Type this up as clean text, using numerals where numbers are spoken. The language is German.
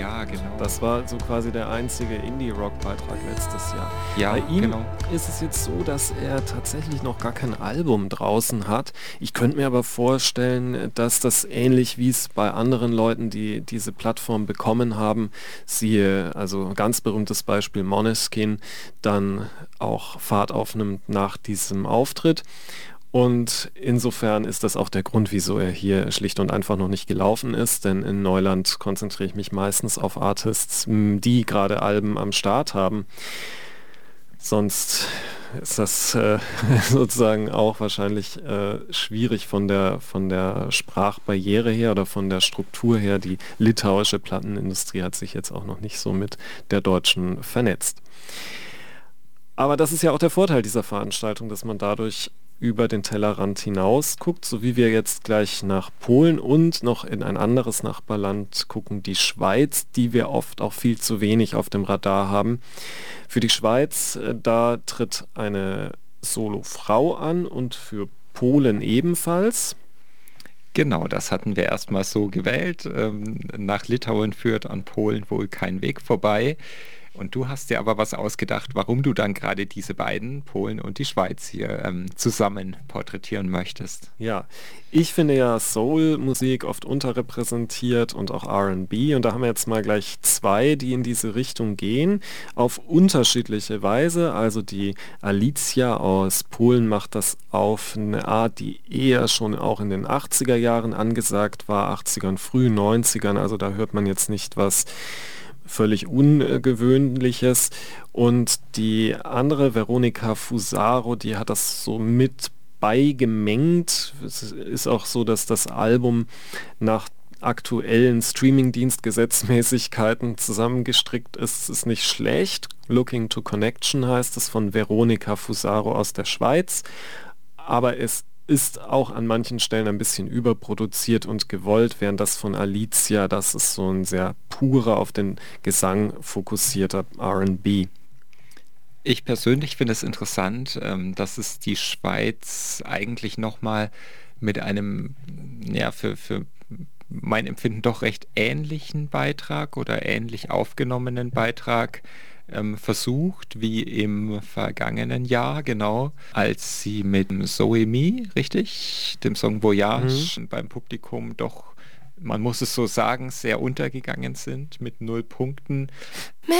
Ja, genau. Das war so quasi der einzige Indie-Rock-Beitrag letztes Jahr. Ja, Bei ihm genau. ist es jetzt so, dass er tatsächlich noch gar kein Album draußen hat. Ich könnte mir aber vorstellen, dass das ähnlich wie es bei anderen Leuten, die diese Plattform bekommen haben, siehe, also ganz berühmtes Beispiel Måneskin, dann auch Fahrt aufnimmt nach diesem Auftritt. Und insofern ist das auch der Grund, wieso er hier schlicht und einfach noch nicht gelaufen ist, denn in Neuland konzentriere ich mich meistens auf Artists, die gerade Alben am Start haben. Sonst ist das sozusagen auch wahrscheinlich schwierig von der Sprachbarriere her oder von der Struktur her. Die litauische Plattenindustrie hat sich jetzt auch noch nicht so mit der deutschen vernetzt. Aber das ist ja auch der Vorteil dieser Veranstaltung, dass man dadurch über den Tellerrand hinaus guckt, so wie wir jetzt gleich nach Polen und noch in ein anderes Nachbarland gucken, die Schweiz, die wir oft auch viel zu wenig auf dem Radar haben. Für die Schweiz, da tritt eine Solofrau an und für Polen ebenfalls. Genau, das hatten wir erstmal so gewählt. Nach Litauen führt an Polen wohl kein Weg vorbei. Und du hast dir aber was ausgedacht, warum du dann gerade diese beiden, Polen und die Schweiz, hier zusammen porträtieren möchtest. Ja, ich finde ja Soul-Musik oft unterrepräsentiert und auch R&B und da haben wir jetzt mal gleich zwei, die in diese Richtung gehen, auf unterschiedliche Weise. Also die Alicia aus Polen macht das auf eine Art, die eher schon auch in den 80er Jahren angesagt war, 80ern, frühen 90ern, also da hört man jetzt nicht was völlig Ungewöhnliches. Und die andere, Veronika Fusaro, die hat das so mit beigemengt. Es ist auch so, dass das Album nach aktuellen Streamingdienstgesetzmäßigkeiten zusammengestrickt ist. Es ist nicht schlecht. Looking to Connection heißt es, von Veronika Fusaro aus der Schweiz. Aber es ist auch an manchen Stellen ein bisschen überproduziert und gewollt, während das von Alicia, das ist so ein sehr purer, auf den Gesang fokussierter R&B. Ich persönlich finde es interessant, dass es die Schweiz eigentlich nochmal mit einem, ja, für mein Empfinden doch recht ähnlichen Beitrag oder ähnlich aufgenommenen Beitrag versucht wie im vergangenen Jahr, genau, als sie mit Zoe Me, richtig, dem Song Mhm. Voyage beim Publikum doch, man muss es so sagen, sehr untergegangen sind mit 0 Punkten.